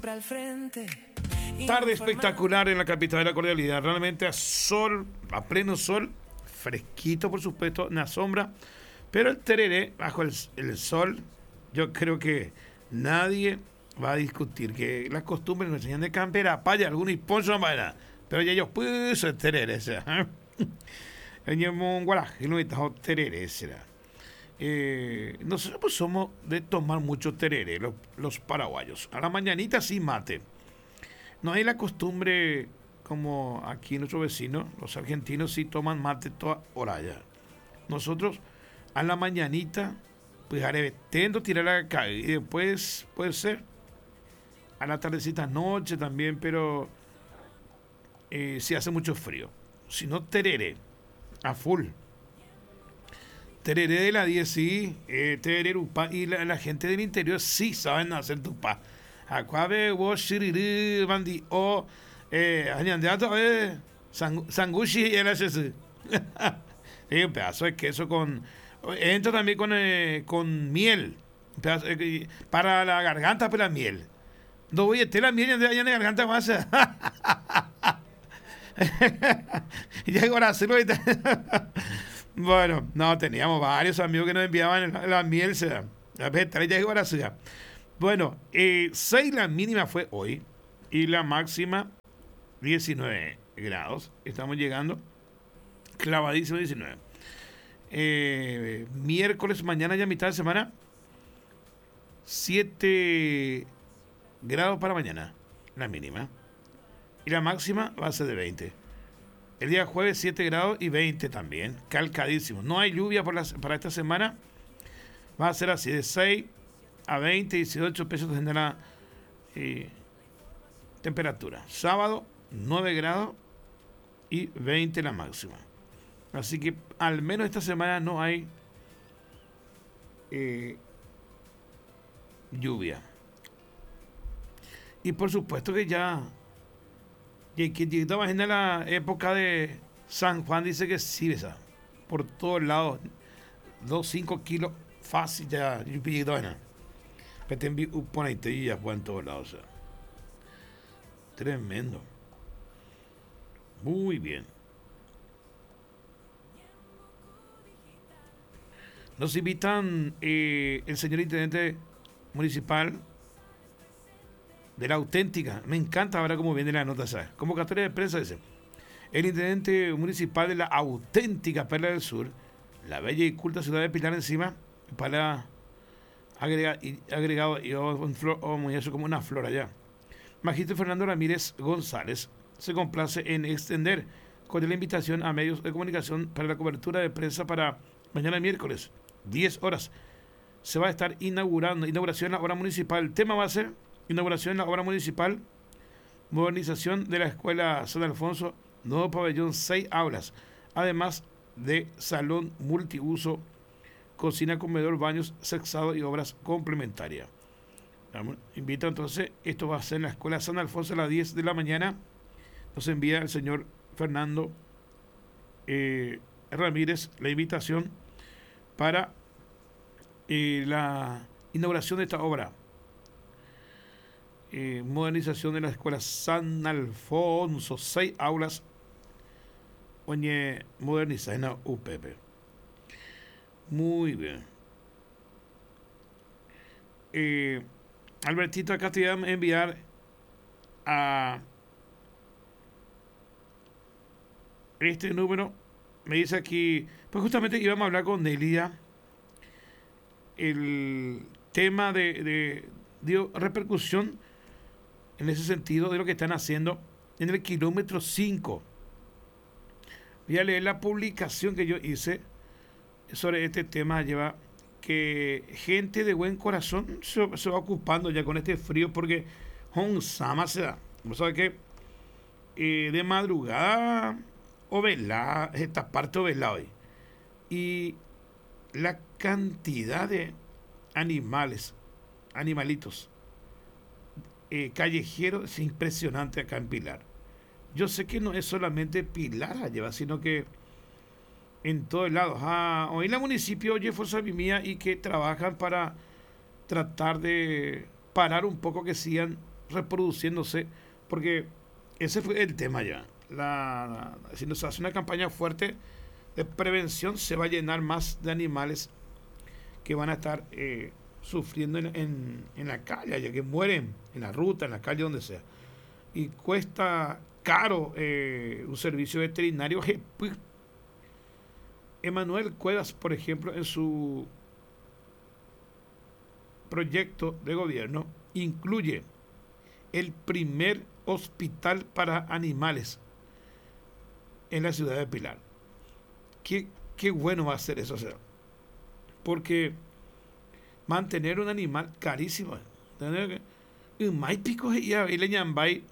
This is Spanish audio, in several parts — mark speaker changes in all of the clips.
Speaker 1: Al frente.
Speaker 2: Tarde espectacular en la capital de la cordialidad. Realmente a sol, a pleno sol, fresquito por supuesto, en la sombra. Pero el tereré bajo el sol, yo creo que nadie va a discutir que las costumbres nos enseñan de campera, paya, algunos poncho no. Pero ya ellos pues el tereré, será. En guaraje, no está tereré, será. Nosotros pues somos de tomar mucho tereré, los paraguayos. A la mañanita sí mate. No hay la costumbre como aquí nuestros vecinos, los argentinos sí toman mate toda hora ya. Nosotros a la mañanita, pues arevetendo, tirar la calle. Y después puede ser a la tardecita noche también, pero si hace mucho frío. Si no, tereré, a full. Tereré de la 10, sí, tereré upa, y la gente del interior sí saben hacer tupá. Acuabe, vos, shiriri, bandi, o, añandeato, sangushi y el HC. Un pedazo de queso con. Entra también con miel. Pedazo, para la garganta, para la miel. No voy a tener la miel allá en la garganta más. Ya ahora hacerlo. Bueno, no, teníamos varios amigos que nos enviaban la miel, la vegetales ya ahora sea. Bueno, 6 la mínima fue hoy y la máxima 19 grados. Estamos llegando clavadísimo 19. Miércoles, mañana ya mitad de semana, 7 grados para mañana, la mínima. Y la máxima va a ser de 20. El día jueves 7 grados y 20 también, calcadísimo. No hay lluvia para esta semana. Va a ser así, de 6 a 20, 18 pesos de la temperatura. Sábado 9 grados y 20 la máxima. Así que al menos esta semana no hay lluvia. Y por supuesto que ya que llegamos en la época de San Juan, dice que sí, ¿ves? Por todos lados, 2-5 kilos fácil ya. Yo pillé que te envío un ponete y ya fue en todos lados. O sea. Tremendo. Muy bien. Nos invitan el señor intendente municipal de la auténtica. Me encanta ahora cómo viene la nota, ¿sabes? Convocatoria de prensa dice: el intendente municipal de la auténtica Perla del Sur, la bella y culta ciudad de Pilar Encima, para agregado y eso como una flor allá. Magíster Fernando Ramírez González se complace en extender con la invitación a medios de comunicación para la cobertura de prensa para mañana miércoles, 10 horas. Se va a estar inauguración en la obra municipal. El tema va a ser inauguración en la obra municipal, modernización de la escuela San Alfonso, nuevo pabellón, 6 aulas, además de salón multiuso, cocina, comedor, baños, sexado y obras complementarias. Invito entonces, esto va a ser en la escuela San Alfonso a las 10 de la mañana. Nos envía el señor Fernando Ramírez la invitación para la inauguración de esta obra. Modernización de la escuela San Alfonso, 6 aulas, moderniza en la UPP. Muy bien. Albertito, acá te voy a enviar a este número. Me dice aquí, pues justamente íbamos a hablar con Delia. El tema dio repercusión en ese sentido de lo que están haciendo en el kilómetro 5. Voy a leer la publicación que yo hice sobre este tema. Lleva que gente de buen corazón se va ocupando ya con este frío, porque Sama se da. Vos sabés que de madrugada o velada, esta parte o velada hoy. Y la cantidad de animalitos callejeros es impresionante acá en Pilar. Yo sé que no es solamente Pilar la lleva, sino que en todos lados. Hoy la municipio oye Fuerza Vimía y que trabajan para tratar de parar un poco que sigan reproduciéndose, porque ese fue el tema ya. Si nos hace una campaña fuerte de prevención, se va a llenar más de animales que van a estar sufriendo en la calle, ya que mueren en la ruta, en la calle, donde sea. Y cuesta caro un servicio veterinario. Emanuel Cuevas, por ejemplo, en su proyecto de gobierno, incluye el primer hospital para animales en la ciudad de Pilar. Qué bueno va a ser eso, o sea, porque mantener un animal carísimo. Más pico y le llamáis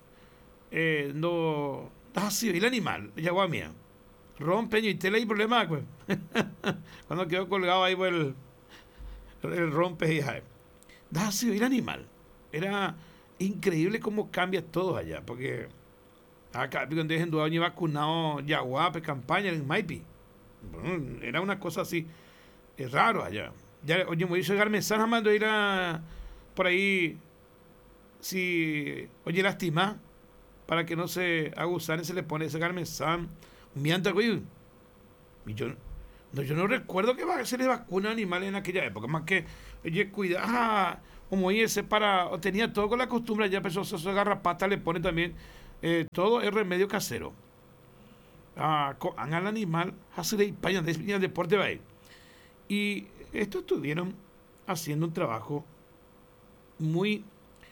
Speaker 2: no así el animal, ya agua mía. Rompen y te le hay problema, pues. Cuando quedó colgado ahí por el rompe y da así el animal. Era increíble cómo cambia todo allá, porque acá cuando en Duaño y vacunado Yaguape, campaña en Maipi. Bueno, era una cosa así, es raro allá. Ya, oye, me voy a llegar mensaje mando ir a por ahí, si oye, lastima, para que no se aguzane, se le pone ese garmesán, un mianta, güey. Y yo no recuerdo que se le vacuna a animales en aquella época, más que, oye, cuidado, como ese para, tenía todo con la costumbre, ya empezó a garrapata, le pone también, todo es remedio casero. Hagan al animal, hacer el deporte va a ir. Y estos estuvieron haciendo un trabajo muy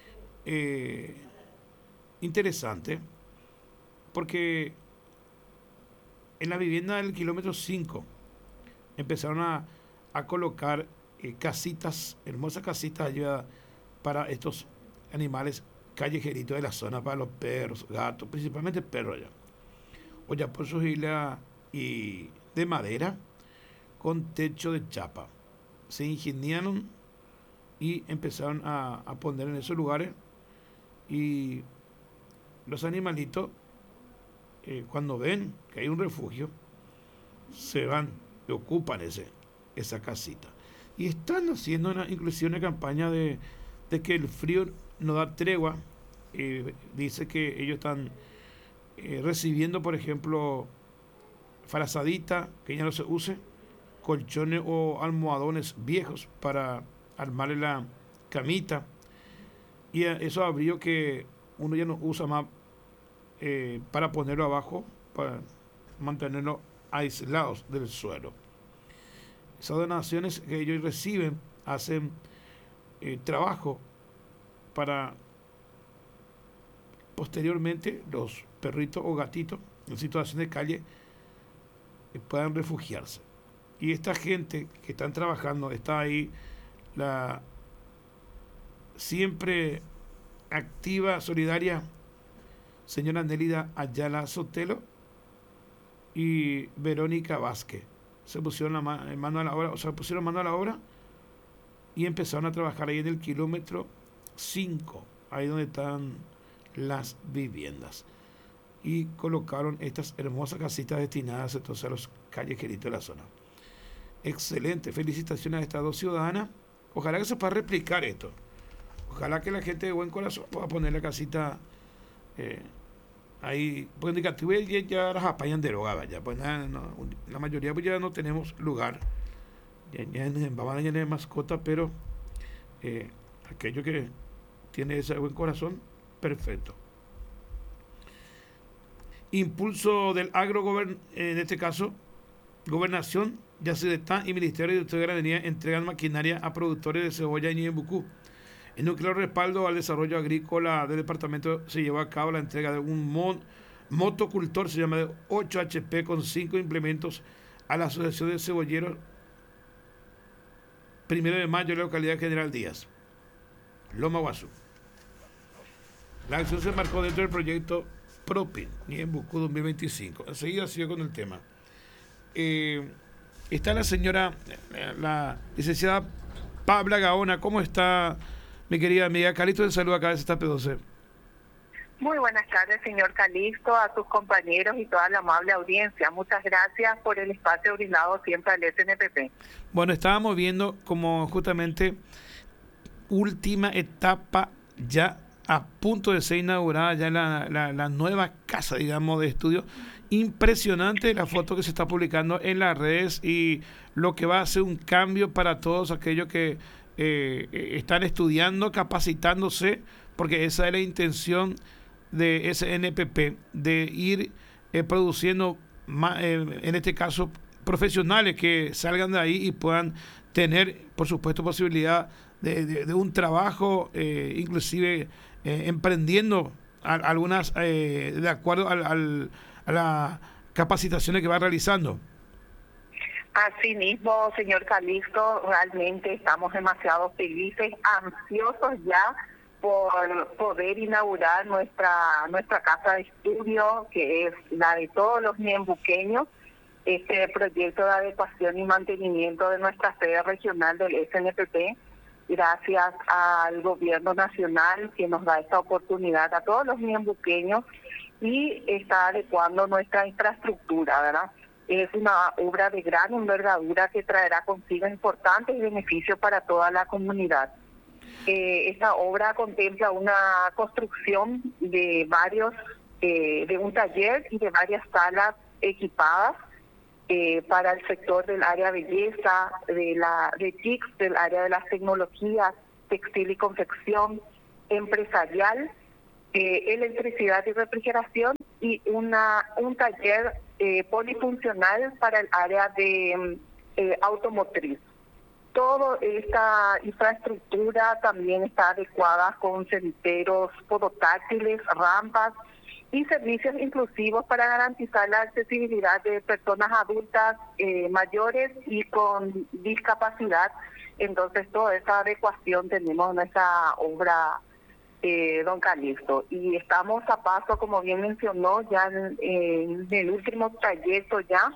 Speaker 2: interesante, porque en la vivienda del kilómetro 5 empezaron a colocar casitas, hermosas casitas ayuda para estos animales callejeritos de la zona, para los perros, gatos, principalmente perros allá. O ya por sus islas y de madera con techo de chapa. Se ingeniaron y empezaron a poner en esos lugares, y los animalitos cuando ven que hay un refugio se van y ocupan esa casita, y están haciendo inclusive una campaña de que el frío no da tregua. Dice que ellos están recibiendo, por ejemplo, frazadita que ya no se use, colchones o almohadones viejos para armarle la camita, y esos abrigos que uno ya no usa más, para ponerlo abajo, para mantenerlo aislados del suelo. Esas donaciones que ellos reciben hacen trabajo para posteriormente los perritos o gatitos en situación de calle puedan refugiarse. Y esta gente que están trabajando, está ahí la siempre activa, solidaria señora Nélida Ayala Sotelo y Verónica Vázquez. Se pusieron mano a la obra, y empezaron a trabajar ahí en el kilómetro 5, ahí donde están las viviendas. Y colocaron estas hermosas casitas destinadas entonces a los callejeritos de la zona. Excelente, felicitaciones a estas dos ciudadanas. Ojalá que se pueda replicar esto. Ojalá que la gente de buen corazón pueda poner la casita ahí, porque indicativo ya las apañan derogadas, ya pues nada, no, la mayoría pues ya no tenemos lugar, ya vamos a tener mascota, pero aquello que tiene ese buen corazón, perfecto. Impulso del en este caso, Gobernación, Yacyretá y Ministerio de Industria y Ganadería entregan maquinaria a productores de cebolla en Ñembucú. El núcleo de respaldo al desarrollo agrícola del departamento se llevó a cabo la entrega de un motocultor, se llama, de 8 HP con 5 implementos a la Asociación de Cebolleros 1 de mayo en la localidad General Díaz, Loma Guazú. La acción se marcó dentro del proyecto PROPIN Ñembucú 2025. Enseguida sigo con el tema. Está la señora, la licenciada Pabla Gaona. ¿Cómo está, mi querida amiga? Calixto te saluda acá desde esta P12.
Speaker 1: Muy buenas tardes, señor Calixto, a sus compañeros y toda la amable audiencia. Muchas gracias por el espacio brindado siempre al SNPP.
Speaker 2: Bueno, estábamos viendo como justamente última etapa ya a punto de ser inaugurada ya la nueva casa, digamos, de estudio. Impresionante la foto que se está publicando en las redes y lo que va a ser un cambio para todos aquellos que están estudiando, capacitándose, porque esa es la intención de ese NPP, de ir produciendo, en este caso, profesionales que salgan de ahí y puedan tener, por supuesto, posibilidad de un trabajo, inclusive emprendiendo algunas, de acuerdo a las capacitaciones que va realizando.
Speaker 1: Así mismo, señor Calixto, realmente estamos demasiado felices, ansiosos ya por poder inaugurar nuestra casa de estudio, que es la de todos los ñembuqueños, este proyecto de adecuación y mantenimiento de nuestra sede regional del SNPP, gracias al gobierno nacional que nos da esta oportunidad a todos los ñembuqueños y está adecuando nuestra infraestructura, ¿verdad? Es una obra de gran envergadura que traerá consigo importantes beneficios para toda la comunidad. Esta obra contempla una construcción de de un taller y de varias salas equipadas para el sector del área belleza, de TICS, del área de las tecnologías, textil y confección, empresarial, electricidad y refrigeración y un taller polifuncional para el área de automotriz. Toda esta infraestructura también está adecuada con senderos podotáctiles, rampas y servicios inclusivos para garantizar la accesibilidad de personas adultas, mayores y con discapacidad. Entonces, toda esa adecuación tenemos en esa obra, don Calixto. Y estamos a paso, como bien mencionó, ya en el último trayecto ya,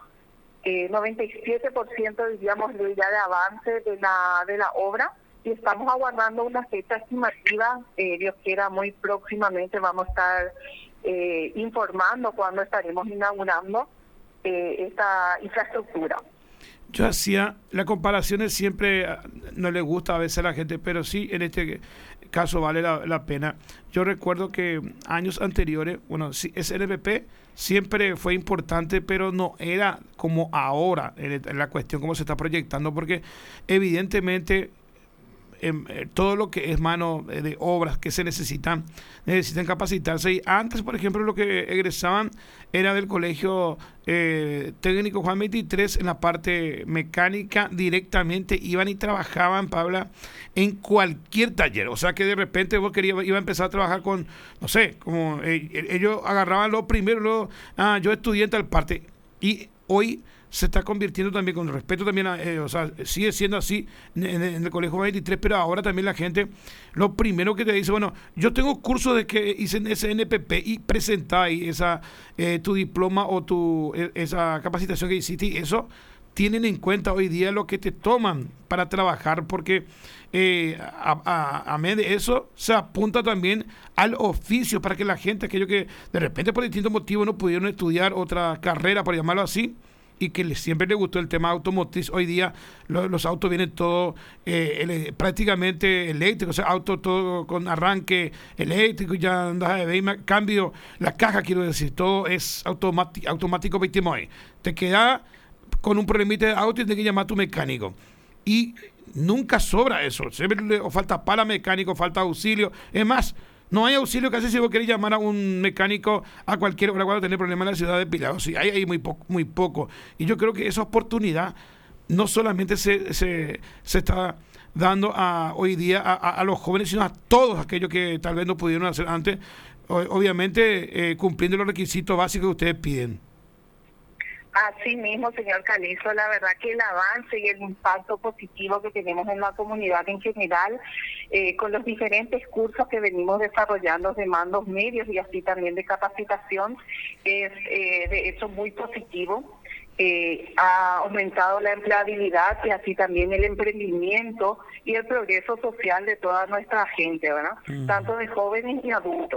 Speaker 1: 97% diríamos ya de avance de la obra y estamos aguardando una fecha estimativa. Dios quiera, muy próximamente vamos a estar informando cuándo estaremos inaugurando esta infraestructura.
Speaker 2: Yo hacía las comparaciones, siempre no le gusta a veces a la gente, pero sí en este caso vale la pena. Yo recuerdo que años anteriores, bueno, sí, SNPP siempre fue importante, pero no era como ahora en la cuestión como se está proyectando, porque evidentemente todo lo que es mano de obras que se necesitan capacitarse. Y antes, por ejemplo, lo que egresaban era del colegio técnico Juan 23 en la parte mecánica, directamente iban y trabajaban, Paula, en cualquier taller. O sea que de repente vos iba a empezar a trabajar con, no sé, como ellos agarraban lo primero, luego, yo estudié en tal parte. Y hoy se está convirtiendo también, con respeto también, o sea, sigue siendo así en el Colegio 23, pero ahora también la gente, lo primero que te dice, bueno, yo tengo cursos de que hice en SNPP y presenta ahí tu diploma o esa capacitación que hiciste, y eso tienen en cuenta hoy día lo que te toman para trabajar, porque a medio de eso se apunta también al oficio para que la gente, aquellos que de repente por distintos motivos no pudieron estudiar otra carrera, por llamarlo así, y que siempre le gustó el tema automotriz. Hoy día los autos vienen todos prácticamente eléctricos, o sea, autos todo con arranque eléctrico, ya andas de ver, cambio, la caja, quiero decir, todo es automático 29. Te queda con un problemita de auto y tienes que llamar a tu mecánico. Y nunca sobra eso, siempre falta para mecánico, falta auxilio. Es más, no hay auxilio casi si vos querés llamar a un mecánico a cualquier hora cuando tenés problemas en la ciudad de Pilar. O sea, hay muy poco. Y yo creo que esa oportunidad no solamente se está dando hoy día a los jóvenes, sino a todos aquellos que tal vez no pudieron hacer antes, obviamente cumpliendo los requisitos básicos que ustedes piden.
Speaker 1: Así mismo, señor Calixto, la verdad que el avance y el impacto positivo que tenemos en la comunidad en general, con los diferentes cursos que venimos desarrollando de mandos medios y así también de capacitación, es de hecho muy positivo. Ha aumentado la empleabilidad y así también el emprendimiento y el progreso social de toda nuestra gente, ¿verdad? Tanto de jóvenes y adultos.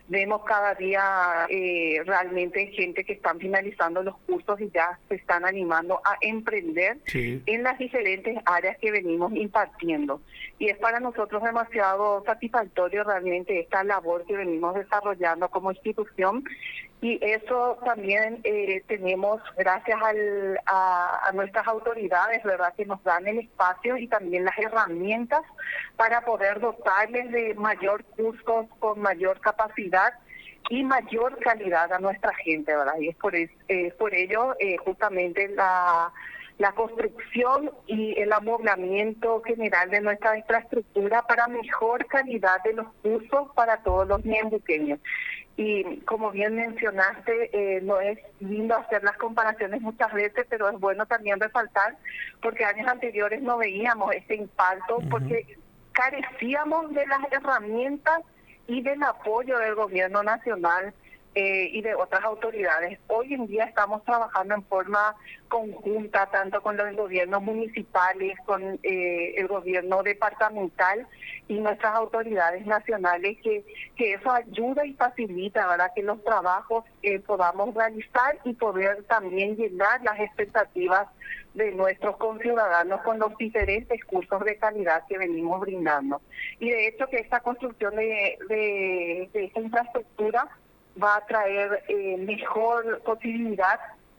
Speaker 1: Vemos cada día realmente gente que están finalizando los cursos y ya se están animando a emprender en las diferentes áreas que venimos impartiendo. Y es para nosotros demasiado satisfactorio realmente esta labor que venimos desarrollando como institución. Y eso también tenemos gracias a nuestras autoridades, ¿verdad?, que nos dan el espacio y también las herramientas para poder dotarles de mayor cursos con mayor capacidad y mayor calidad a nuestra gente, ¿verdad? Y es por ello justamente la construcción y el amoblamiento general de nuestra infraestructura para mejor calidad de los cursos para todos los ñembuqueños. Y como bien mencionaste, no es lindo hacer las comparaciones muchas veces, pero es bueno también resaltar, porque años anteriores no veíamos este impacto, porque carecíamos de las herramientas y del apoyo del gobierno nacional y de otras autoridades. Hoy en día estamos trabajando en forma conjunta, tanto con los gobiernos municipales, con el gobierno departamental y nuestras autoridades nacionales, que eso ayuda y facilita, ¿verdad?, que los trabajos podamos realizar y poder también llenar las expectativas de nuestros conciudadanos con los diferentes cursos de calidad que venimos brindando. Y de hecho que esta construcción de esta infraestructura va a traer mejor posibilidad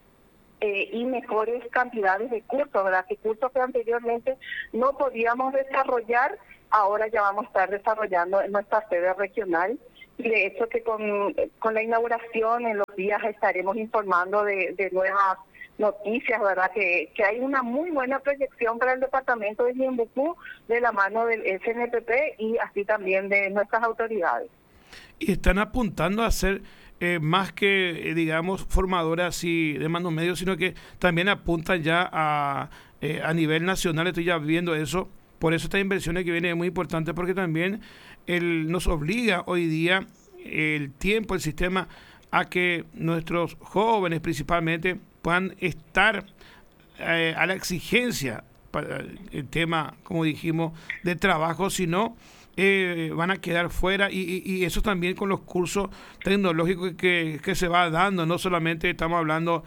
Speaker 1: y mejores cantidades de cursos, ¿verdad? Que cursos que anteriormente no podíamos desarrollar, ahora ya vamos a estar desarrollando en nuestra sede regional. Y de hecho que con la inauguración en los días estaremos informando de nuevas noticias, ¿verdad? Que hay una muy buena proyección para el departamento de Ñembucú de la mano del SNPP y así también de nuestras autoridades.
Speaker 2: Y están apuntando a ser más que, digamos, formadoras y de mandos medios, sino que también apuntan ya a nivel nacional. Estoy ya viendo eso. Por eso estas inversiones que vienen es muy importante, porque también nos obliga hoy día el tiempo, el sistema, a que nuestros jóvenes principalmente puedan estar a la exigencia para el tema, como dijimos, de trabajo, sino van a quedar fuera y eso también con los cursos tecnológicos que se va dando. No solamente estamos hablando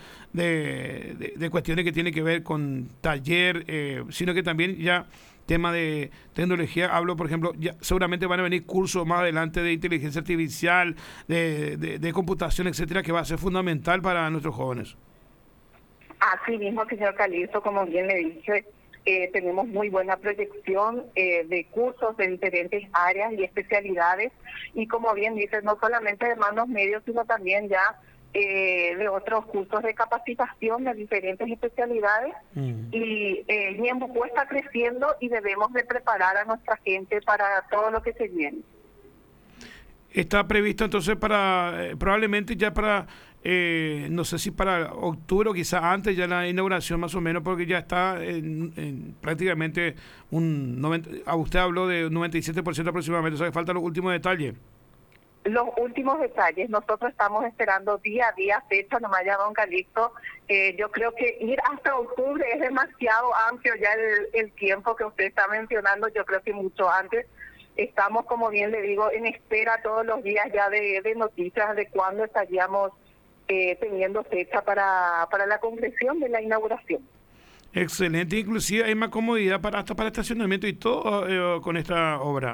Speaker 2: de cuestiones que tienen que ver con taller, sino que también ya tema de tecnología. Hablo, por ejemplo, ya seguramente van a venir cursos más adelante de inteligencia artificial, de computación, etcétera, que va a ser fundamental para nuestros jóvenes.
Speaker 1: Así mismo, señor Calixto, como bien le dije, tenemos muy buena proyección de cursos de diferentes áreas y especialidades, y como bien dice, no solamente de mandos medios, sino también ya de otros cursos de capacitación de diferentes especialidades. Y Ñembucú está creciendo y debemos de preparar a nuestra gente para todo lo que se viene.
Speaker 2: Está previsto entonces para probablemente ya para no sé si para octubre o quizá antes ya la inauguración más o menos, porque ya está en prácticamente un 90, usted habló de un 97% aproximadamente, o sea que faltan los últimos detalles.
Speaker 1: Los últimos detalles, nosotros estamos esperando día a día, fecha, nomás ya don Calixto. Yo creo que ir hasta octubre es demasiado amplio ya el tiempo que usted está mencionando. Yo creo que mucho antes. Estamos, como bien le digo, en espera todos los días ya de noticias de cuándo estaríamos teniendo fecha para la concreción de la inauguración.
Speaker 2: Excelente, inclusive hay más comodidad hasta para estacionamiento y todo con esta obra.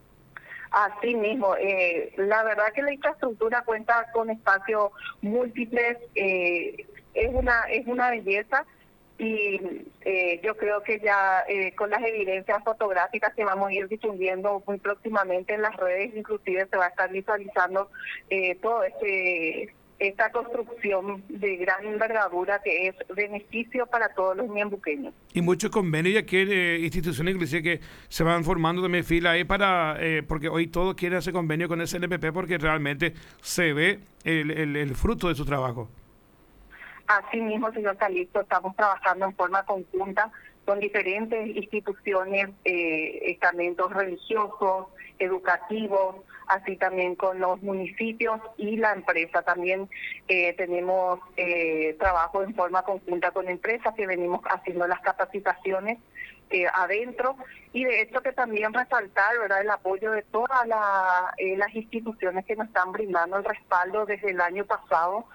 Speaker 1: Así mismo, la verdad que la infraestructura cuenta con espacios múltiples, es una belleza, y yo creo que ya con las evidencias fotográficas que vamos a ir difundiendo muy próximamente en las redes, inclusive se va a estar visualizando todo esta construcción de gran envergadura que es beneficio para todos los ñembuqueños.
Speaker 2: Y muchos convenios y aquí instituciones inclusive que se van formando también fila ahí para, porque hoy todos quieren hacer convenio con el SNPP porque realmente se ve el fruto de su trabajo.
Speaker 1: Así mismo, señor Calixto, estamos trabajando en forma conjunta con diferentes instituciones, estamentos religiosos, educativos, así también con los municipios y la empresa. También tenemos trabajo en forma conjunta con empresas que venimos haciendo las capacitaciones adentro. Y de hecho que también resaltar, ¿verdad?, el apoyo de todas las instituciones que nos están brindando el respaldo desde el año pasado,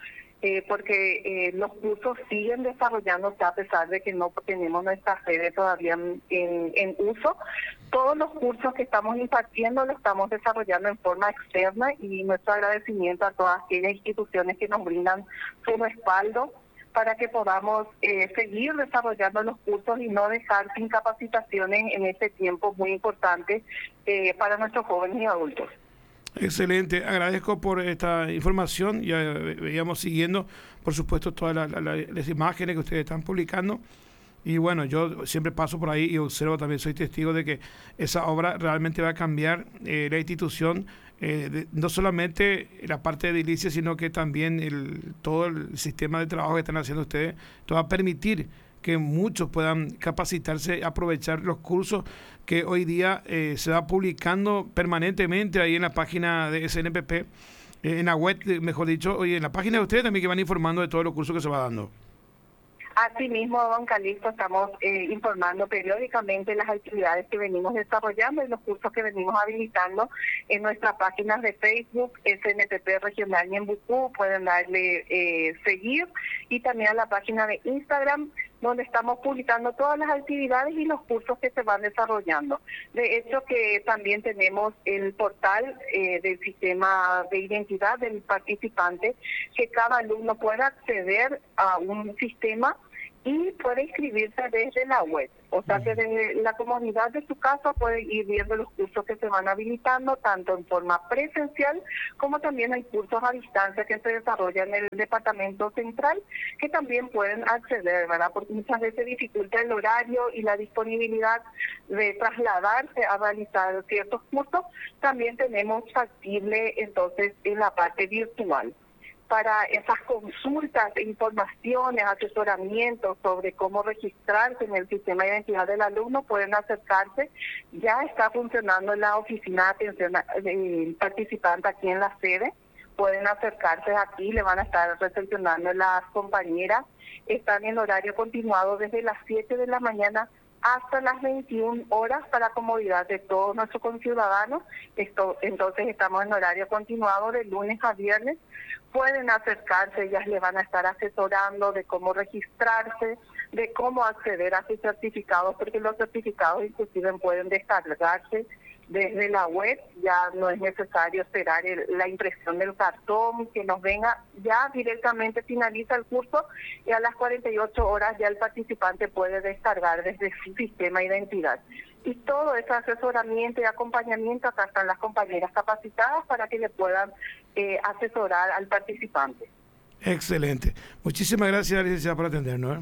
Speaker 1: porque los cursos siguen desarrollándose a pesar de que no tenemos nuestra sede todavía en uso. Todos los cursos que estamos impartiendo los estamos desarrollando en forma externa, y nuestro agradecimiento a todas aquellas instituciones que nos brindan su respaldo para que podamos seguir desarrollando los cursos y no dejar sin capacitaciones en este tiempo muy importante para nuestros jóvenes y adultos.
Speaker 2: Excelente, agradezco por esta información. Ya veíamos siguiendo, por supuesto, todas las imágenes que ustedes están publicando. Y bueno, yo siempre paso por ahí y observo, también soy testigo de que esa obra realmente va a cambiar la institución, no solamente la parte de edilicia, sino que también todo el sistema de trabajo que están haciendo ustedes. Esto va a permitir que muchos puedan capacitarse, aprovechar los cursos que hoy día se va publicando permanentemente ahí en la página de SNPP, en la web, mejor dicho, y en la página de ustedes también, que van informando de todos los cursos que se va dando.
Speaker 1: Asimismo, don Calixto, estamos informando periódicamente las actividades que venimos desarrollando y los cursos que venimos habilitando en nuestras páginas de Facebook, SNPP Regional Ñembucú, pueden darle seguir, y también a la página de Instagram, donde estamos publicando todas las actividades y los cursos que se van desarrollando. De hecho, que también tenemos el portal del sistema de identidad del participante, que cada alumno pueda acceder a un sistema y puede inscribirse desde la web. O sea que desde la comodidad de su casa puede ir viendo los cursos que se van habilitando, tanto en forma presencial como también hay cursos a distancia que se desarrollan en el departamento central, que también pueden acceder, ¿verdad? Porque muchas veces dificulta el horario y la disponibilidad de trasladarse a realizar ciertos cursos. También tenemos factible entonces en la parte virtual. Para esas consultas, informaciones, asesoramientos sobre cómo registrarse en el sistema de identidad del alumno, pueden acercarse. Ya está funcionando la oficina de atención del participante aquí en la sede. Pueden acercarse aquí, le van a estar recepcionando las compañeras. Están en horario continuado desde las 7 de la mañana hasta las 21 horas para comodidad de todos nuestros conciudadanos. Entonces estamos en horario continuado de lunes a viernes. Pueden acercarse, ellas le van a estar asesorando de cómo registrarse, de cómo acceder a sus certificados, porque los certificados inclusive pueden descargarse desde la web. Ya no es necesario esperar la impresión del cartón, que nos venga, ya directamente finaliza el curso y a las 48 horas ya el participante puede descargar desde su sistema de identidad. Y todo ese asesoramiento y acompañamiento, acá están las compañeras capacitadas para que le puedan asesorar al participante.
Speaker 2: Excelente. Muchísimas gracias, licenciada, por atendernos.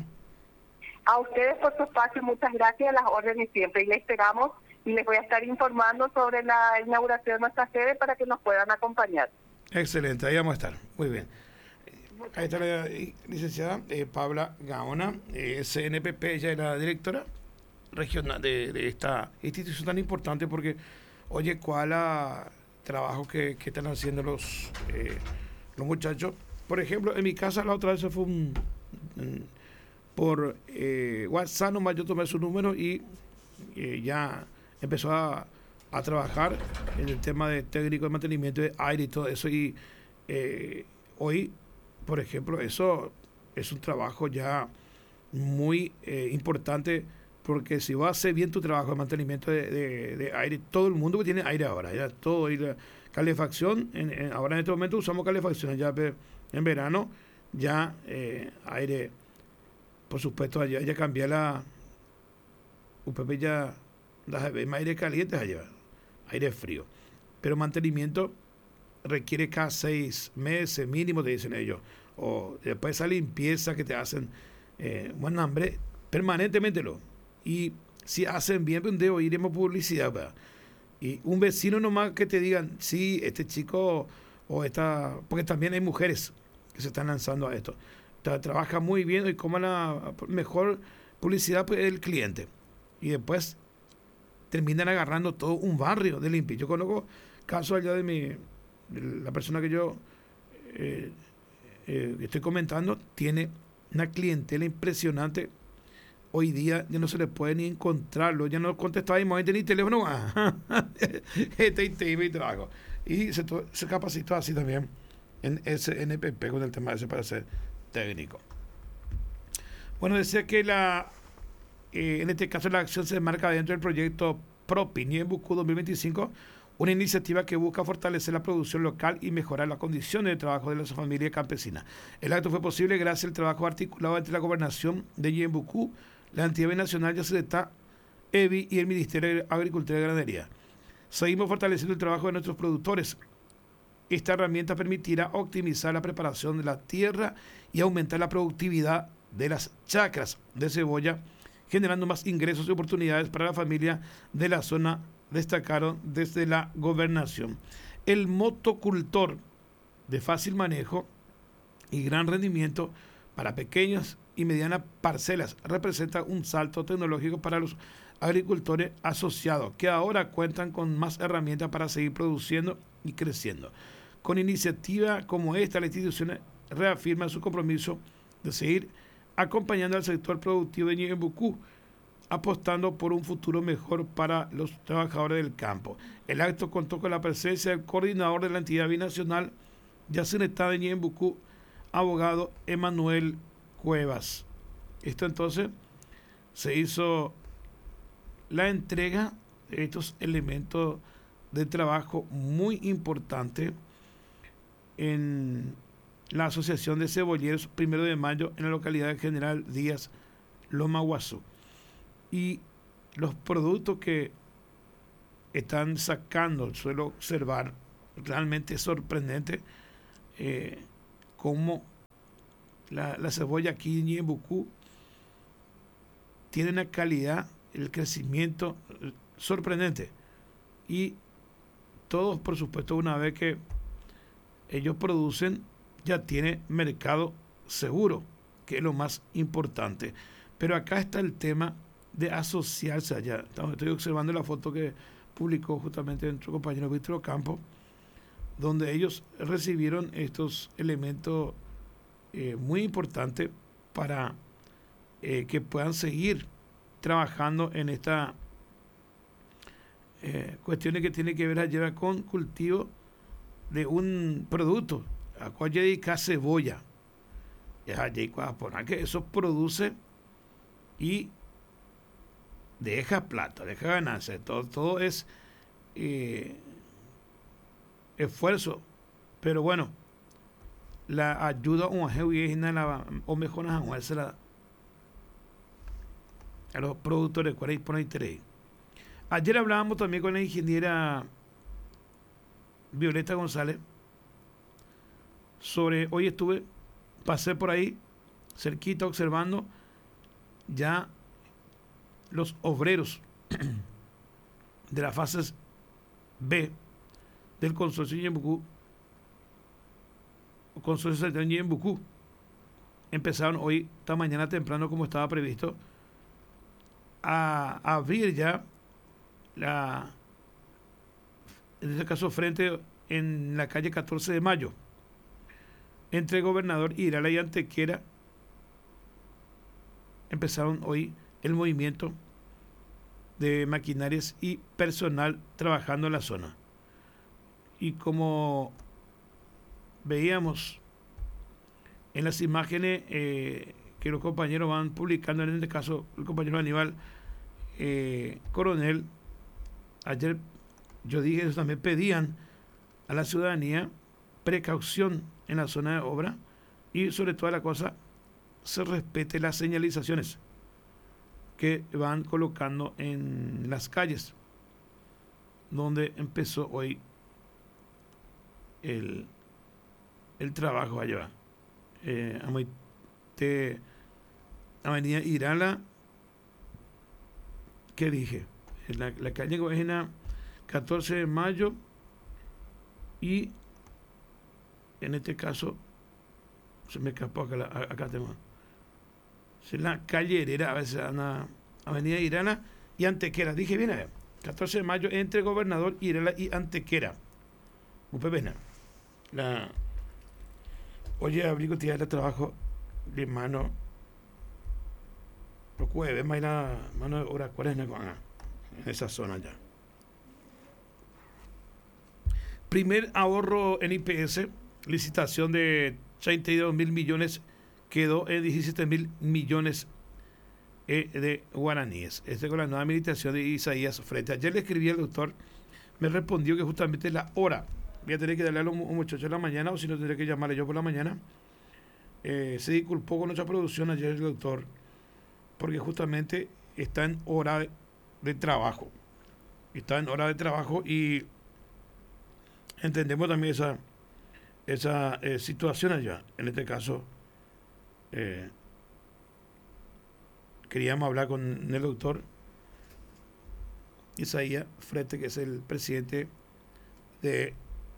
Speaker 1: A ustedes por su espacio, muchas gracias, a las órdenes siempre, y les esperamos y les voy a estar informando sobre la inauguración de nuestra sede para que nos puedan acompañar.
Speaker 2: Excelente, ahí vamos a estar. Muy bien. Ahí está la licenciada Paula Gaona, CNPP, ella es la directora regional de esta institución tan importante, porque, oye, cuál trabajo que están haciendo los muchachos. Por ejemplo, en mi casa la otra vez se fue por WhatsApp, nomás yo tomé su número y ya empezó a trabajar en el tema de técnico de mantenimiento de aire y todo eso. Y hoy, por ejemplo, eso es un trabajo ya muy importante, porque si vas a hacer bien tu trabajo de mantenimiento de aire, todo el mundo que tiene aire ahora, ya todo, y la calefacción, ahora en este momento usamos calefacción, ya en verano, ya aire, por supuesto, ya cambié la UPP, ya más aire caliente allá, aire frío, pero mantenimiento requiere cada 6 meses mínimo, te dicen ellos, o después esa limpieza que te hacen, buen hambre, permanentemente y si hacen bien, un día iremos publicidad, ¿verdad? Y un vecino nomás que te digan, sí, este chico o esta, porque también hay mujeres que se están lanzando a esto, trabaja muy bien, y como la mejor publicidad, pues, el cliente, y después terminan agarrando todo un barrio de limpio. Yo conozco casos allá de la persona que yo estoy comentando, tiene una clientela impresionante. hoy día ya no se le puede ni encontrarlo, ya no contestaba ni teléfono, y trabajo. Y se capacitó así también en SNPP con el tema ese para ser técnico. Bueno, decía que en este caso la acción se enmarca dentro del proyecto PROPI Ñeembucú 2025, una iniciativa que busca fortalecer la producción local y mejorar las condiciones de trabajo de las familias campesinas. El acto fue posible gracias al trabajo articulado entre la Gobernación de Ñeembucú, la entidad nacional Yacyretá, EBI y el Ministerio de Agricultura y Ganadería. Seguimos fortaleciendo el trabajo de nuestros productores. Esta herramienta permitirá optimizar la preparación de la tierra y aumentar la productividad de las chacras de cebolla, generando más ingresos y oportunidades para la familia de la zona, destacaron desde la gobernación. El motocultor de fácil manejo y gran rendimiento para pequeñas y medianas parcelas representa un salto tecnológico para los agricultores asociados, que ahora cuentan con más herramientas para seguir produciendo y creciendo. Con iniciativas como esta, la institución reafirma su compromiso de seguir acompañando al sector productivo de Ñeembucú, apostando por un futuro mejor para los trabajadores del campo. El acto contó con la presencia del coordinador de la entidad binacional Yacyretá de Ñeembucú, abogado Emanuel Cuevas. Esto entonces se hizo la entrega de estos elementos de trabajo muy importante en la Asociación de Cebolleros 1 de Mayo en la localidad de General Díaz, Loma Guazú. Y los productos que están sacando, suelo observar, realmente es sorprendente cómo la cebolla aquí en Ñeembucú tiene una calidad, el crecimiento sorprendente. Y todos, por supuesto, una vez que ellos producen, ya tiene mercado seguro, que es lo más importante. Pero acá está el tema de asociarse allá. Estoy observando la foto que publicó justamente nuestro compañero Víctor Ocampo, donde ellos recibieron estos elementos muy importantes para que puedan seguir trabajando en esta cuestiones que tiene que ver allá con cultivo de un producto a cual dedica cebolla. Que eso produce y deja plata, deja ganancia. Todo es esfuerzo. Pero bueno, la ayuda o mejor a los productores por interés. Ayer hablábamos también con la ingeniera Violeta González sobre, hoy pasé por ahí cerquita observando ya los obreros de las fases B del consorcio Ñeembucú, consorcio sanitario Ñeembucú, empezaron hoy, esta mañana temprano como estaba previsto, a abrir ya en este caso frente en la calle 14 de Mayo, entre Gobernador Irala y Antequera. Empezaron hoy el movimiento de maquinarias y personal trabajando en la zona. Y como veíamos en las imágenes que los compañeros van publicando, en este caso el compañero Aníbal Coronel, ayer yo dije eso, también pedían a la ciudadanía precaución en la zona de obra y sobre toda la cosa se respete las señalizaciones que van colocando en las calles donde empezó hoy el trabajo allá. Avenida Irala, ¿qué dije? En la calle Guajena 14 de Mayo y en este caso se me escapó acá tengo. Es la calle Herrera, a veces Avenida Irala y Antequera. Dije bien, 14 de Mayo entre Gobernador Irala y Antequera. Oye, abrigo, tía de trabajo de mano Los jueves, más la mano de obra, ¿cuál es en esa zona ya? Primer ahorro en IPS, licitación de 32.000 millones, quedó en 17.000 millones de guaraníes. Con la nueva administración de Isaías Frente. Ayer le escribí al doctor, me respondió que justamente la hora, voy a tener que darle a los muchachos en la mañana, o si no tendré que llamarle yo por la mañana. Se disculpó con nuestra producción ayer el doctor, porque justamente está en hora de trabajo. Está en hora de trabajo y entendemos también esa situación allá. En este caso, queríamos hablar con el doctor Isaías Frete, que es el presidente de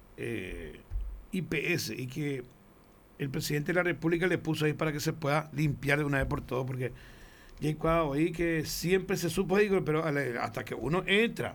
Speaker 2: IPS, y que el presidente de la República le puso ahí para que se pueda limpiar de una vez por todo, porque ya cuando oí que siempre se supo, digo, pero hasta que uno entra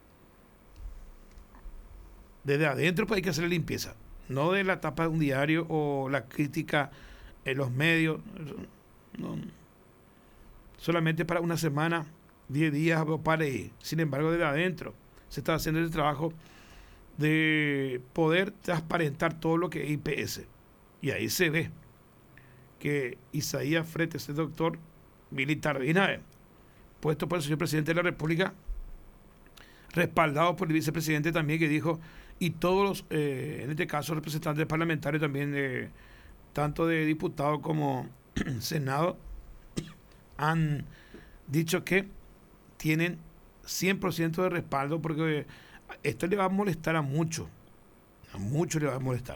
Speaker 2: desde adentro, pues hay que hacer la limpieza, no de la tapa de un diario o la crítica en los medios, no, solamente para una semana, 10 días o para ahí. Sin embargo, desde adentro se está haciendo el trabajo de poder transparentar todo lo que es IPS. Y ahí se ve que Isaías Frete, este doctor militar de INAE, puesto por el señor presidente de la República, respaldado por el vicepresidente también, que dijo, y todos los, en este caso, representantes parlamentarios también, tanto de diputados como Senado, han dicho que tienen 100% de respaldo, porque esto le va a molestar a muchos le va a molestar,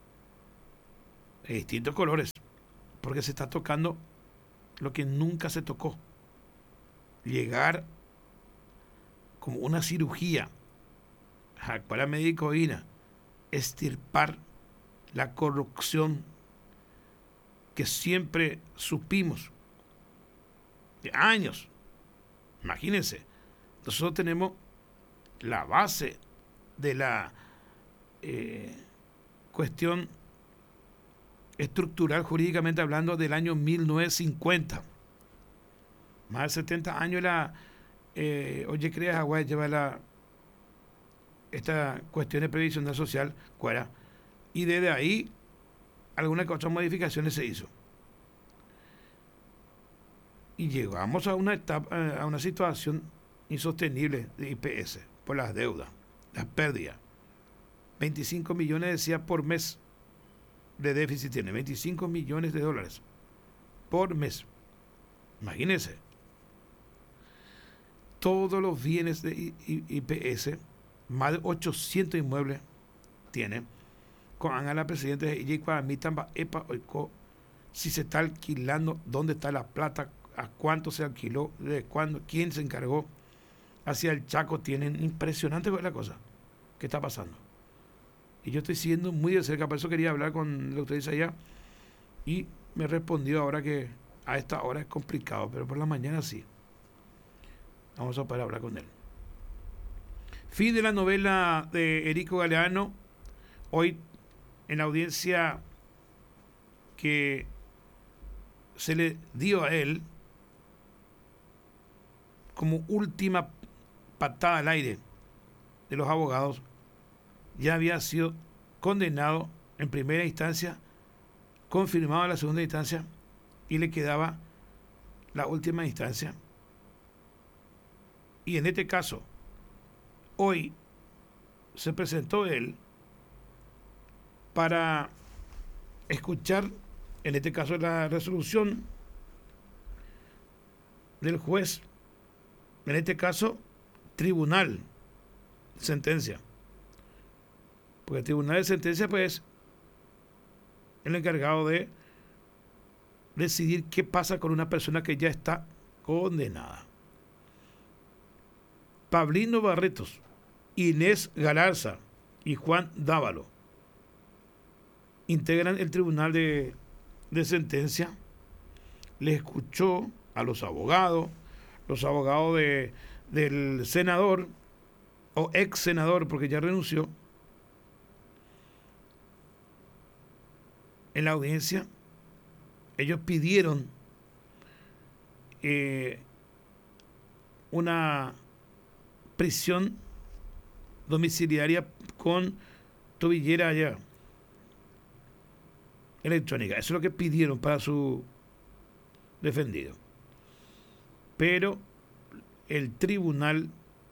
Speaker 2: de distintos colores, porque se está tocando lo que nunca se tocó, llegar como una cirugía, para medicina, extirpar la corrupción que siempre supimos de años. Imagínense, nosotros tenemos la base de la cuestión estructural, jurídicamente hablando, del año 1950. Más de 70 años oye, creas Hawái lleva esta cuestión de previsión social fuera, y desde ahí algunas otras modificaciones se hizo. Y llegamos a una etapa, a una situación insostenible de IPS por las deudas, las pérdidas. 25 millones, decía, por mes de déficit tiene, 25 millones de dólares por mes. Imagínense. Todos los bienes de IPS, más de 800 inmuebles tiene. Con la presidenta si se está alquilando, dónde está la plata, a cuánto se alquiló, de cuándo, quién se encargó. Hacia el Chaco tienen impresionante la cosa que está pasando. Y yo estoy siguiendo muy de cerca, por eso quería hablar con el doctor Isaías, y me respondió ahora que a esta hora es complicado, pero por la mañana sí. Vamos a poder hablar con él. Fin de la novela de Erico Galeano. Hoy, en la audiencia que se le dio a él como última patada al aire de los abogados, ya había sido condenado en primera instancia, confirmado en la segunda instancia, y le quedaba la última instancia. Y en este caso, hoy se presentó él para escuchar, en este caso, la resolución del juez, en este caso, tribunal, sentencia. Porque el tribunal de sentencia, pues, el encargado de decidir qué pasa con una persona que ya está condenada. Pablino Barretos, Inés Galarza y Juan Dávalo integran el tribunal de sentencia. Le escuchó a los abogados del senador o ex senador, porque ya renunció. En la audiencia ellos pidieron una prisión domiciliaria con tobillera allá electrónica. Eso es lo que pidieron para su defendido. Pero el tribunal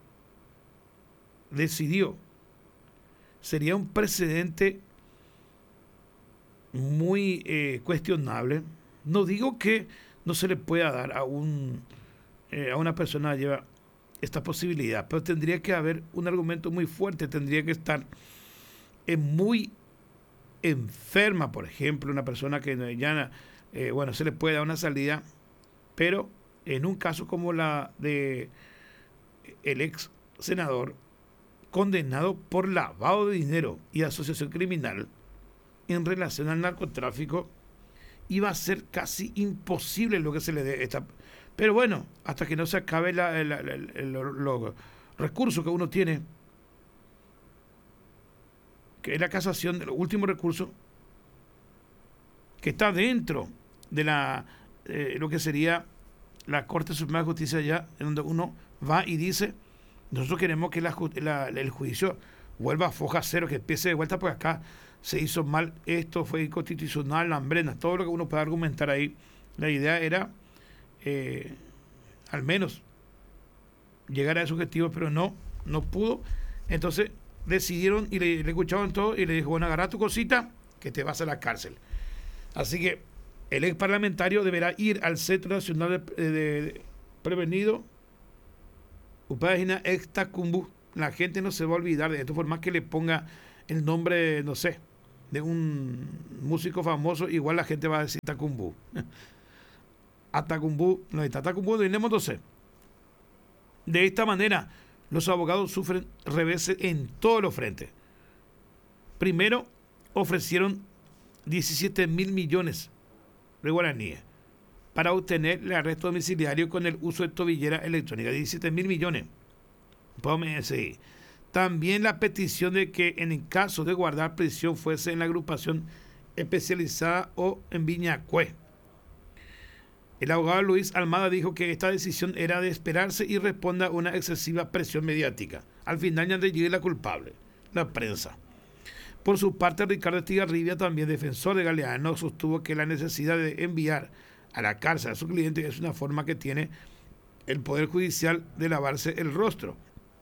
Speaker 2: decidió. Sería un precedente muy cuestionable. No digo que no se le pueda dar a una persona que lleva esta posibilidad, pero tendría que haber un argumento muy fuerte, tendría que estar muy enferma, por ejemplo, una persona que ya, se le puede dar una salida, pero en un caso como la de el ex senador condenado por lavado de dinero y asociación criminal en relación al narcotráfico, iba a ser casi imposible lo que se le dé esta. Pero bueno, hasta que no se acabe los recursos que uno tiene, que es la casación de los últimos recursos, que está dentro de lo que sería la Corte Suprema de Justicia allá, en donde uno va y dice, nosotros queremos que el juicio vuelva a foja cero, que empiece de vuelta, porque acá se hizo mal esto, fue inconstitucional, la hambrena, todo lo que uno puede argumentar ahí. La idea era al menos llegar a ese objetivo, pero no pudo. Entonces decidieron y le escuchaban todo y le dijo, bueno, agarra tu cosita que te vas a la cárcel. Así que el ex parlamentario deberá ir al Centro Nacional de Prevenido, página ex Tacumbú. La gente no se va a olvidar de esto, por más que le ponga el nombre, no sé, de un músico famoso, igual la gente va a decir Tacumbú. A Tacumbú, no está Tacumbú, tenemos 12. De esta manera, los abogados sufren reveses en todos los frentes. Primero, ofrecieron 17.000 millones de guaraníes para obtener el arresto domiciliario con el uso de tobillera electrónica. 17.000 millones. Sí. También la petición de que en el caso de guardar prisión fuese en la agrupación especializada o en Viñacue. El abogado Luis Almada dijo que esta decisión era de esperarse y responde a una excesiva presión mediática. Al final ya llegue la culpable, la prensa. Por su parte, Ricardo Estigarribia, también defensor de Galeano, sostuvo que la necesidad de enviar a la cárcel a su cliente es una forma que tiene el Poder Judicial de lavarse el rostro.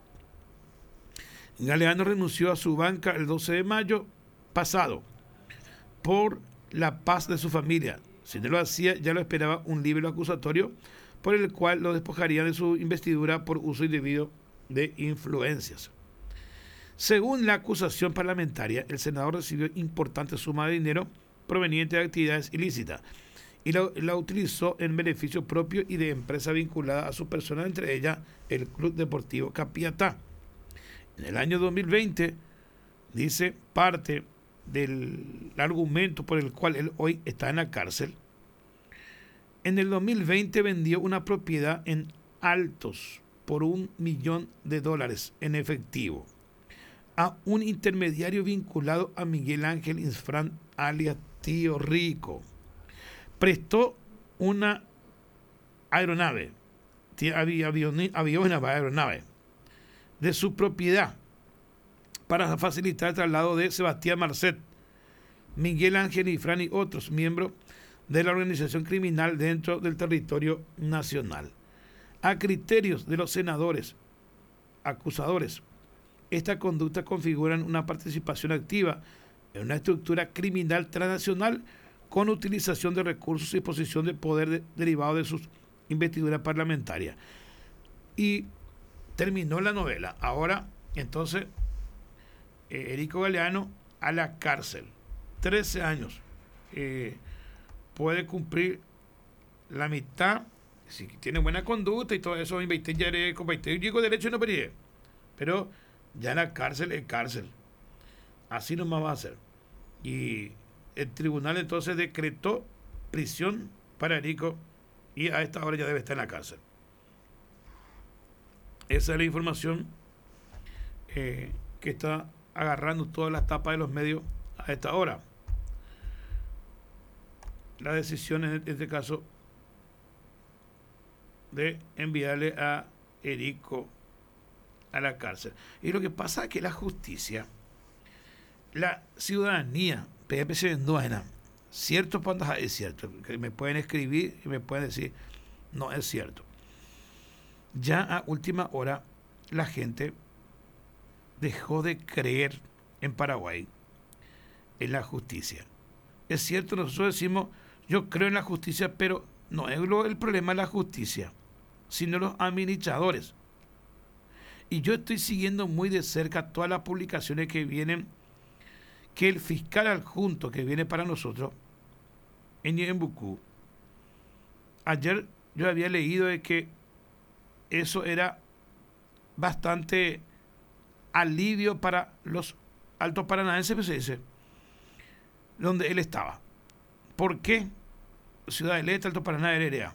Speaker 2: Galeano renunció a su banca el 12 de mayo pasado por la paz de su familia. Si no lo hacía, ya lo esperaba un libro acusatorio por el cual lo despojaría de su investidura por uso indebido de influencias. Según la acusación parlamentaria, el senador recibió importante suma de dinero proveniente de actividades ilícitas y la utilizó en beneficio propio y de empresa vinculada a su persona, entre ellas el Club Deportivo Capiatá. En el año 2020, dice parte del argumento por el cual él hoy está en la cárcel, en el 2020 vendió una propiedad en Altos por $1 millón en efectivo a un intermediario vinculado a Miguel Ángel Insfrán, alias Tío Rico. Prestó una aeronave de su propiedad para facilitar el traslado de Sebastián Marcet, Miguel Ángel Insfrán y otros miembros de la organización criminal dentro del territorio nacional. A criterios de los senadores acusadores, esta conducta configura una participación activa en una estructura criminal transnacional con utilización de recursos y posición de poder derivado de sus investiduras parlamentarias. Y terminó la novela. Ahora, entonces, Erico Galeano a la cárcel. 13 años. Puede cumplir la mitad, si tiene buena conducta y todo eso, llego derecho y no pediré. Pero ya en la cárcel es cárcel. Así nomás va a ser. Y el tribunal entonces decretó prisión para Erico y a esta hora ya debe estar en la cárcel. Esa es la información que está agarrando todas las tapas de los medios a esta hora. La decisión en este caso de enviarle a Erico a la cárcel. Y lo que pasa es que la justicia, la ciudadanía, PPC Vendoana, cierto cuando es cierto, que me pueden escribir y me pueden decir, no es cierto. Ya a última hora la gente dejó de creer en Paraguay, en la justicia. Es cierto, nosotros decimos, yo creo en la justicia, pero no es el problema de la justicia, sino los administradores. Y yo estoy siguiendo muy de cerca todas las publicaciones que vienen, que el fiscal adjunto que viene para nosotros, en Ñembucú, ayer yo había leído de que eso era bastante alivio para los altos paranaenses, pues se dice, donde él estaba. ¿Por qué? Ciudad del Este, Alto Paraná, Heredia.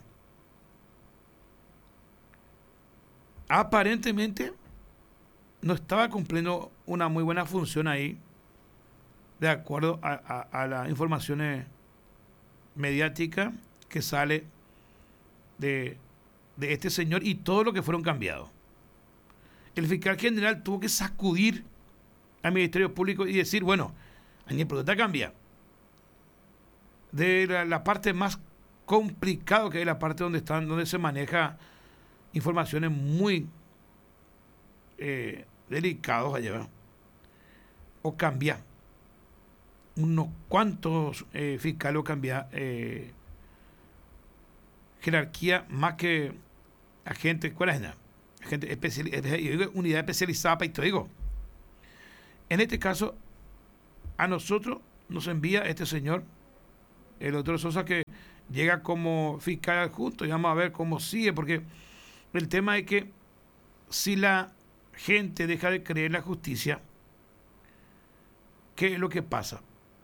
Speaker 2: Aparentemente no estaba cumpliendo una muy buena función ahí, de acuerdo a las informaciones mediáticas que sale de este señor y todo lo que fueron cambiados. El fiscal general tuvo que sacudir al Ministerio Público y decir, bueno, Añe Prudeta cambia. De la parte más complicada, que es la parte donde se maneja informaciones muy delicados allá, ¿verdad? O cambia unos cuantos fiscales o cambia jerarquía más que agente, ¿cuál es? Agente unidad especializada para esto, digo. En este caso, a nosotros nos envía este señor, el doctor Sosa, que llega como fiscal adjunto, y vamos a ver cómo sigue, porque el tema es que si la gente deja de creer en la justicia, ¿qué es lo que pasa?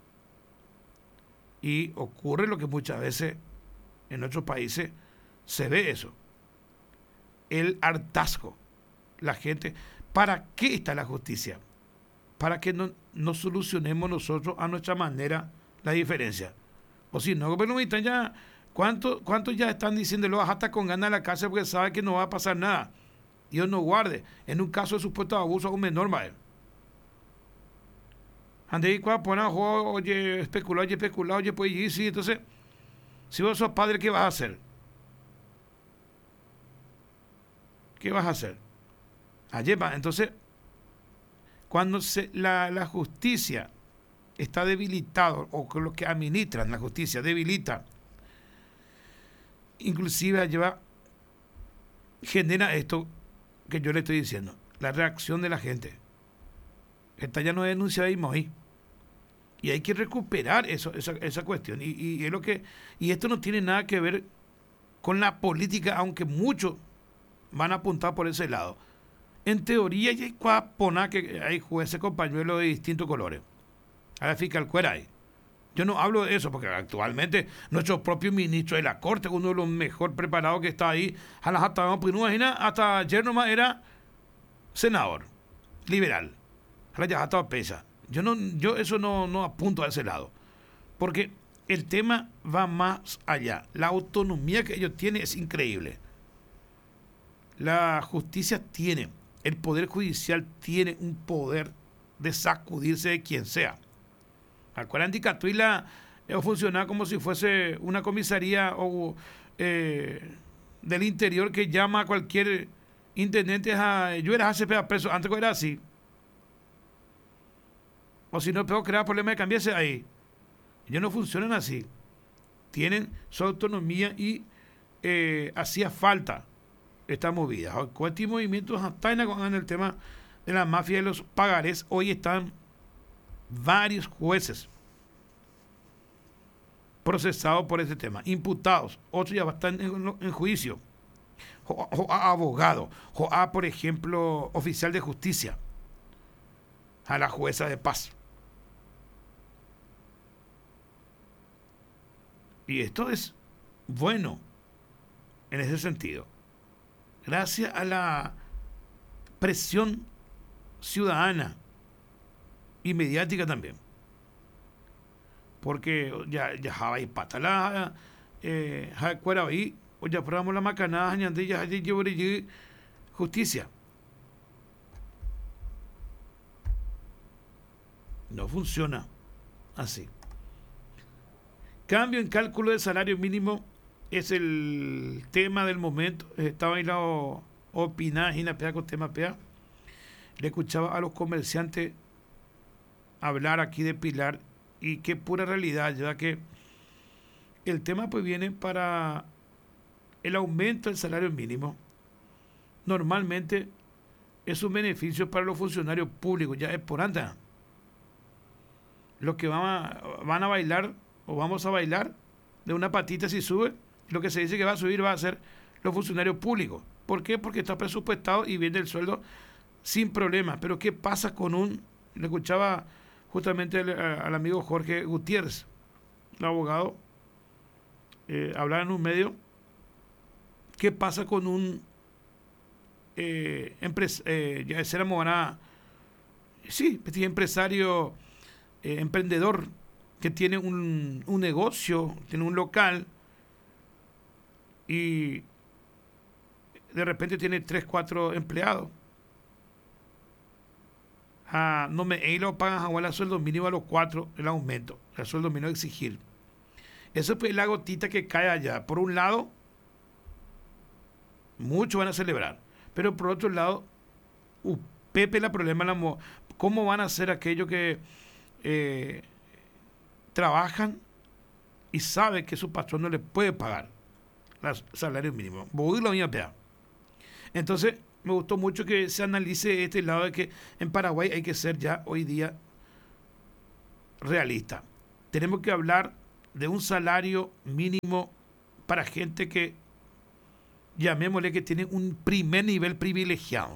Speaker 2: Y ocurre lo que muchas veces en otros países se ve eso, el hartazgo. La gente, ¿para qué está la justicia? Para que no solucionemos nosotros a nuestra manera la diferencia. O si no, pero ya, ¿cuántos ya están diciéndolo hasta con ganas de la cárcel porque sabe que no va a pasar nada? Dios no guarde. En un caso de supuesto abuso a un menor, madre. Ande y cuando ponen a jugar, oye, especulado, oye, pues y sí, entonces, si vos sos padre, ¿qué vas a hacer? ¿Qué vas a hacer? Ayer va, entonces, cuando la justicia está debilitado, o con los que administran la justicia debilita, inclusive genera esto que yo le estoy diciendo, la reacción de la gente. Esta ya no es denunciada ahí. Y hay que recuperar esa cuestión. Y es lo que, y esto no tiene nada que ver con la política, aunque muchos van a apuntar por ese lado. En teoría, hay que hay jueces con pañuelos de distintos colores. A la fiscal cuera hay. Yo no hablo de eso, porque actualmente nuestro propio ministro de la Corte, uno de los mejor preparados que está ahí, hasta ayer nomás era senador, liberal. Ahora ya está pesa. Yo eso no apunto a ese lado. Porque el tema va más allá. La autonomía que ellos tienen es increíble. La justicia tiene, el Poder Judicial tiene un poder de sacudirse de quien sea. Acuérdense que Catuila funciona como si fuese una comisaría o del interior que llama a cualquier intendente yo era ACP preso, antes era así. O si no, puedo crear problemas de cambiarse ahí. Ellos no funcionan así. Tienen su autonomía y hacía falta esta movida. Cuántos movimientos hasta en el tema de la mafia de los pagarés. Hoy están varios jueces procesados por ese tema, imputados, otros ya están en juicio, abogado, por ejemplo, oficial de justicia, a la jueza de paz. Y esto es bueno en ese sentido, gracias a la presión ciudadana y mediática también, porque ya Java y Patala cuera ahí o ya probamos la macanada, ñandilla, justicia. No funciona así. Cambio en cálculo del salario mínimo es el tema del momento. Estaba ahí la opinada y la pega con tema pega. Le escuchaba a los comerciantes hablar aquí de Pilar y qué pura realidad, ya que el tema pues viene para el aumento del salario mínimo. Normalmente es un beneficio para los funcionarios públicos, ya es por anda. Los que van a bailar o vamos a bailar de una patita si sube, lo que se dice que va a subir va a ser los funcionarios públicos. ¿Por qué? Porque está presupuestado y viene el sueldo sin problema. Pero ¿qué pasa con le escuchaba justamente al amigo Jorge Gutiérrez, el abogado, hablar en un medio, ¿qué pasa con un empresario, emprendedor que tiene un negocio, tiene un local y de repente tiene 3, 4 empleados? No me lo pagan igual a sueldo mínimo a los 4, el aumento, el sueldo mínimo a exigir. Eso es la gotita que cae allá. Por un lado, muchos van a celebrar, pero por otro lado, Pepe, la problema, ¿cómo van a hacer aquellos que trabajan y saben que su patrón no les puede pagar el salario mínimo? Voy la misma pea. Entonces, me gustó mucho que se analice este lado de que en Paraguay hay que ser ya hoy día realista. Tenemos que hablar de un salario mínimo para gente que, llamémosle, que tiene un primer nivel privilegiado.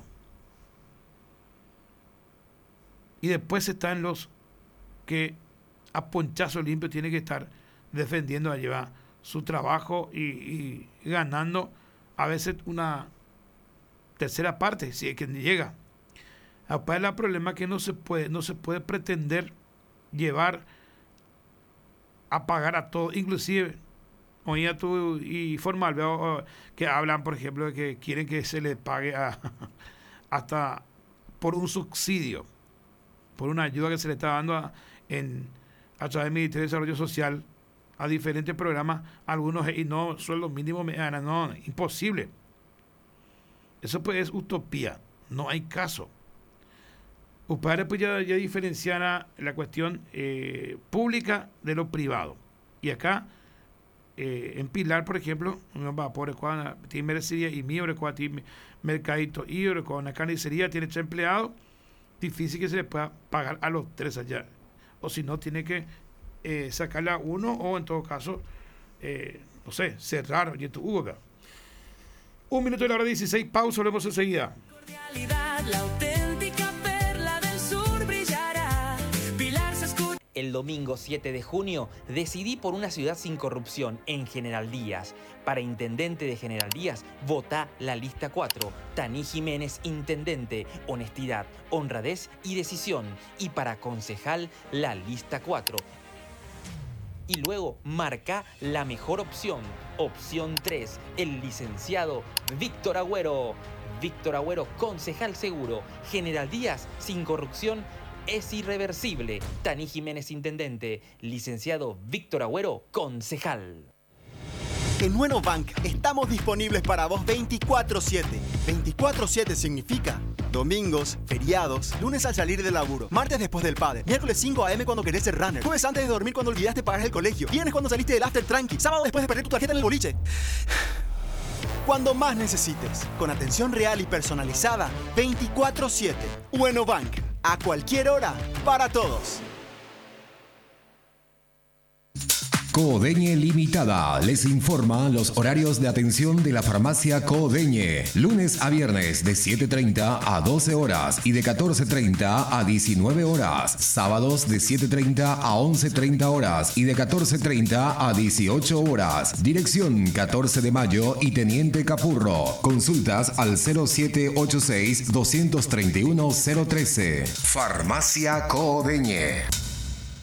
Speaker 2: Y después están los que a ponchazo limpio tienen que estar defendiendo a llevar su trabajo y ganando a veces una tercera parte, si es que llega. Aparte el problema es que no se puede pretender llevar a pagar a todos, inclusive oía tú y formal, veo que hablan, por ejemplo, de que quieren que se les pague hasta por un subsidio, por una ayuda que se le está dando a través del Ministerio de Desarrollo Social a diferentes programas, algunos y no sueldo mínimo, no, imposible. Eso pues es utopía, no hay caso. Upadre pues ya diferenciara la cuestión pública de lo privado. Y acá, en Pilar, por ejemplo, por tiene merecería y mi tiene mercadito y con la carnicería tiene 3 empleados, difícil que se le pueda pagar a los 3 allá. O si no, tiene que sacarle a uno o en todo caso, no sé, cerrar. Un minuto de la hora 16, pausa, volvemos enseguida.
Speaker 3: La auténtica perla del sur brillará. Pilar se escucha.
Speaker 4: El domingo 7 de junio decidí por una ciudad sin corrupción en General Díaz. Para intendente de General Díaz, votá la lista 4. Taní Jiménez, intendente. Honestidad, honradez y decisión. Y para concejal, la lista 4. Y luego marca la mejor opción. Opción 3, el licenciado Víctor Agüero. Víctor Agüero, concejal seguro. General Díaz, sin corrupción, es irreversible. Taní Jiménez, intendente. Licenciado Víctor Agüero, concejal.
Speaker 5: En Nuenobank estamos disponibles para vos 24/7. 24/7 significa domingos, feriados, lunes al salir del laburo, martes después del padre, miércoles 5 a.m. cuando querés ser runner, jueves antes de dormir cuando olvidaste pagar el colegio, viernes cuando saliste del after tranqui, sábado después de perder tu tarjeta en el boliche. Cuando más necesites, con atención real y personalizada, 24/7. Nuenobank, a cualquier hora, para todos.
Speaker 6: Codeñe Limitada les informa los horarios de atención de la farmacia Codeñe. Lunes a viernes de 7:30 a 12 horas y de 14:30 a 19 horas. Sábados de 7:30 a 11:30 horas y de 14:30 a 18 horas. Dirección 14 de Mayo y Teniente Capurro. Consultas al 0786-231-013. Farmacia Codeñe.